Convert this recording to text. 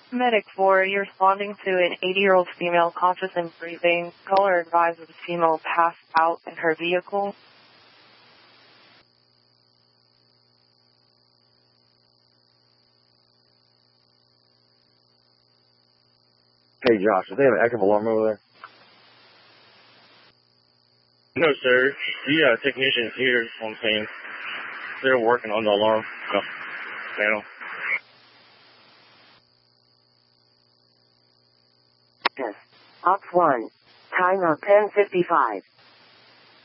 Medic 4, you're responding to an 80-year-old female conscious and breathing. Caller advised that the female passed out in her vehicle. Hey Josh, do they have an active alarm over there? No, sir. The technician's here on scene. They're working on the alarm panel. Yes. Ops 1. Time of 10:55.